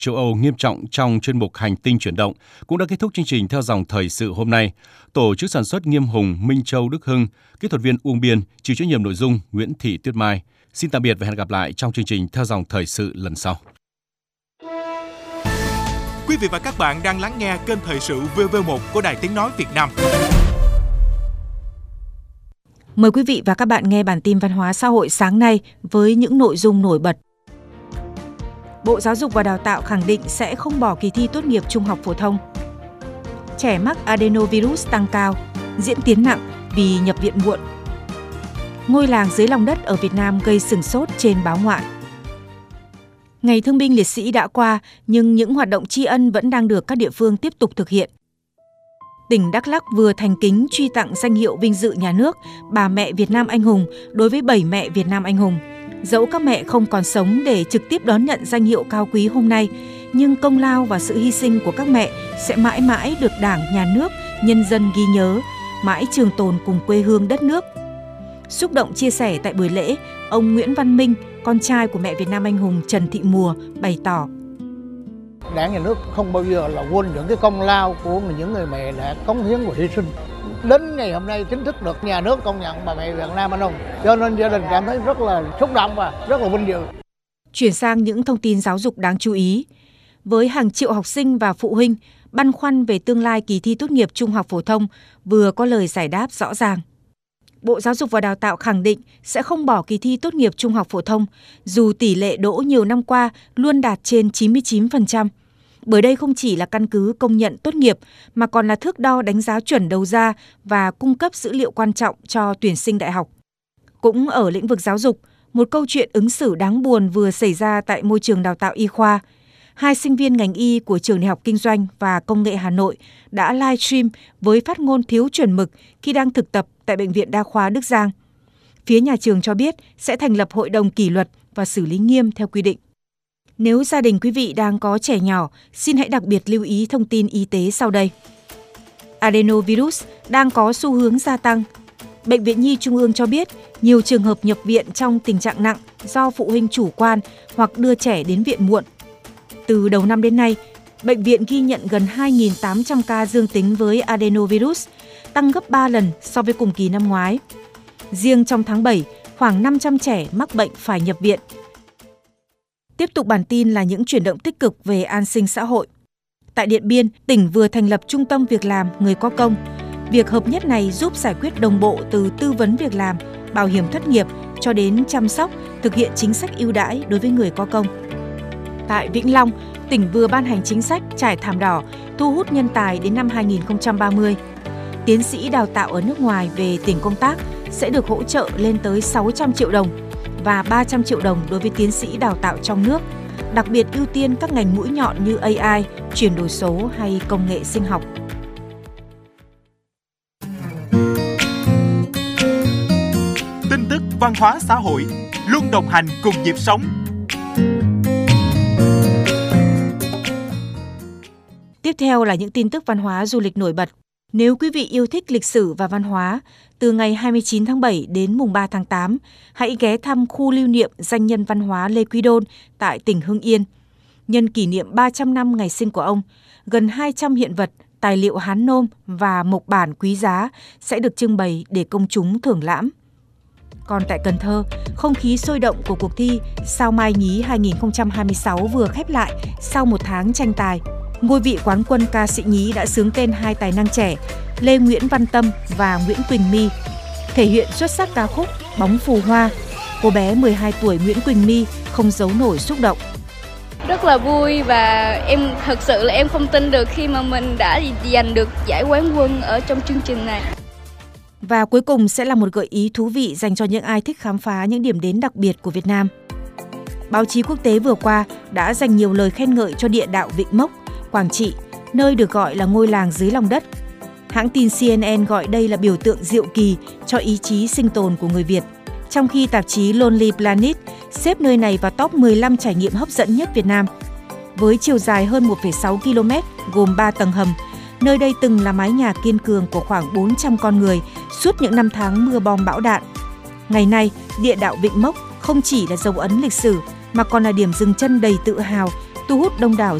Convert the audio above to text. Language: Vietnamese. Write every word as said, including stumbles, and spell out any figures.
châu Âu nghiêm trọng trong chuyên mục Hành tinh chuyển động cũng đã kết thúc chương trình theo dòng thời sự hôm nay. Tổ chức sản xuất Nghiêm Hùng, Minh Châu, Đức Hưng, kỹ thuật viên Uông Biên, chịu trách nhiệm nội dung Nguyễn Thị Tuyết Mai. Xin tạm biệt và hẹn gặp lại trong chương trình theo dòng thời sự lần sau. Quý vị và các bạn đang lắng nghe kênh thời sự vê vê một của Đài Tiếng nói Việt Nam. Mời quý vị và các bạn nghe bản tin văn hóa xã hội sáng nay với những nội dung nổi bật. Bộ Giáo dục và Đào tạo khẳng định sẽ không bỏ kỳ thi tốt nghiệp trung học phổ thông. Trẻ mắc adenovirus tăng cao, diễn tiến nặng vì nhập viện muộn. Ngôi làng dưới lòng đất ở Việt Nam gây sửng sốt trên báo ngoại. Ngày Thương binh Liệt sĩ đã qua, nhưng những hoạt động tri ân vẫn đang được các địa phương tiếp tục thực hiện. Tỉnh Đắk Lắk vừa thành kính truy tặng danh hiệu vinh dự nhà nước Bà Mẹ Việt Nam Anh Hùng đối với bảy mẹ Việt Nam Anh Hùng. Dẫu các mẹ không còn sống để trực tiếp đón nhận danh hiệu cao quý hôm nay, nhưng công lao và sự hy sinh của các mẹ sẽ mãi mãi được Đảng, Nhà nước, nhân dân ghi nhớ, mãi trường tồn cùng quê hương đất nước. Xúc động chia sẻ tại buổi lễ, ông Nguyễn Văn Minh, con trai của mẹ Việt Nam Anh Hùng Trần Thị Mùa, bày tỏ. Đảng, Nhà nước không bao giờ là quên những cái công lao của những người mẹ đã cống hiến và hy sinh. Đến ngày hôm nay chính thức được nhà nước công nhận Bà Mẹ Việt Nam Anh Hùng, cho nên gia đình cảm thấy rất là xúc động và rất là vinh dự. Chuyển sang những thông tin giáo dục đáng chú ý. Với hàng triệu học sinh và phụ huynh băn khoăn về tương lai kỳ thi tốt nghiệp trung học phổ thông vừa có lời giải đáp rõ ràng. Bộ Giáo dục và Đào tạo khẳng định sẽ không bỏ kỳ thi tốt nghiệp trung học phổ thông, dù tỷ lệ đỗ nhiều năm qua luôn đạt trên chín mươi chín phần trăm. Bởi đây không chỉ là căn cứ công nhận tốt nghiệp, mà còn là thước đo đánh giá chuẩn đầu ra và cung cấp dữ liệu quan trọng cho tuyển sinh đại học. Cũng ở lĩnh vực giáo dục, một câu chuyện ứng xử đáng buồn vừa xảy ra tại môi trường đào tạo y khoa. Hai sinh viên ngành y của Trường Đại học Kinh doanh và Công nghệ Hà Nội đã livestream với phát ngôn thiếu chuẩn mực khi đang thực tập tại Bệnh viện Đa khoa Đức Giang. Phía nhà trường cho biết sẽ thành lập hội đồng kỷ luật và xử lý nghiêm theo quy định. Nếu gia đình quý vị đang có trẻ nhỏ, xin hãy đặc biệt lưu ý thông tin y tế sau đây. Adenovirus đang có xu hướng gia tăng. Bệnh viện Nhi Trung ương cho biết nhiều trường hợp nhập viện trong tình trạng nặng do phụ huynh chủ quan hoặc đưa trẻ đến viện muộn. Từ đầu năm đến nay, bệnh viện ghi nhận gần hai nghìn tám trăm ca dương tính với adenovirus, tăng gấp ba lần so với cùng kỳ năm ngoái. Riêng trong tháng bảy, khoảng năm trăm trẻ mắc bệnh phải nhập viện. Tiếp tục bản tin là những chuyển động tích cực về an sinh xã hội. Tại Điện Biên, tỉnh vừa thành lập Trung tâm Việc làm Người có công. Việc hợp nhất này giúp giải quyết đồng bộ từ tư vấn việc làm, bảo hiểm thất nghiệp cho đến chăm sóc, thực hiện chính sách ưu đãi đối với người có công. Tại Vĩnh Long, tỉnh vừa ban hành chính sách trải thảm đỏ, thu hút nhân tài đến năm hai nghìn không trăm ba mươi. Tiến sĩ đào tạo ở nước ngoài về tỉnh công tác sẽ được hỗ trợ lên tới sáu trăm triệu đồng và ba trăm triệu đồng đối với tiến sĩ đào tạo trong nước, đặc biệt ưu tiên các ngành mũi nhọn như a i, chuyển đổi số hay công nghệ sinh học. Tin tức văn hóa xã hội luôn đồng hành cùng nhịp sống. Tiếp theo là những tin tức văn hóa du lịch nổi bật. Nếu quý vị yêu thích lịch sử và văn hóa, từ ngày hai mươi chín tháng bảy đến mùng ba tháng tám, hãy ghé thăm khu lưu niệm danh nhân văn hóa Lê Quý Đôn tại tỉnh Hưng Yên. Nhân kỷ niệm ba trăm năm ngày sinh của ông, gần hai trăm hiện vật, tài liệu Hán nôm và mộc bản quý giá sẽ được trưng bày để công chúng thưởng lãm. Còn tại Cần Thơ, không khí sôi động của cuộc thi Sao Mai Nhí hai nghìn không trăm hai mươi sáu vừa khép lại sau một tháng tranh tài. Ngôi vị quán quân ca sĩ nhí đã xướng tên hai tài năng trẻ Lê Nguyễn Văn Tâm và Nguyễn Quỳnh My. Thể hiện xuất sắc ca khúc Bóng Phù Hoa, cô bé mười hai tuổi Nguyễn Quỳnh My không giấu nổi xúc động. Rất là vui và em thật sự là em không tin được khi mà mình đã giành được giải quán quân ở trong chương trình này. Và cuối cùng sẽ là một gợi ý thú vị dành cho những ai thích khám phá những điểm đến đặc biệt của Việt Nam. Báo chí quốc tế vừa qua đã dành nhiều lời khen ngợi cho địa đạo Vịnh Mốc, Quảng Trị, nơi được gọi là ngôi làng dưới lòng đất. Hãng tin xê en en gọi đây là biểu tượng diệu kỳ cho ý chí sinh tồn của người Việt, trong khi tạp chí Lonely Planet xếp nơi này vào top mười lăm trải nghiệm hấp dẫn nhất Việt Nam. Với chiều dài hơn một phẩy sáu ki lô mét, gồm ba tầng hầm, nơi đây từng là mái nhà kiên cường của khoảng bốn trăm con người suốt những năm tháng mưa bom bão đạn. Ngày nay, địa đạo Vịnh Mốc không chỉ là dấu ấn lịch sử mà còn là điểm dừng chân đầy tự hào, thu hút đông đảo